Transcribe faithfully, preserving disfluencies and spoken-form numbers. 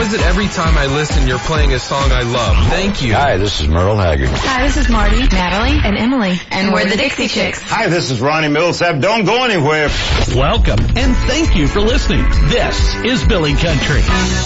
is it every time I listen you're playing a song I love? Thank you. Hi, this is Merle Haggard. Hi, this is Marty, Natalie, and Emily. And we're the Dixie Chicks. Hi, this is Ronnie Millsap. Don't go anywhere. Welcome, and thank you for listening. This is Billy Country.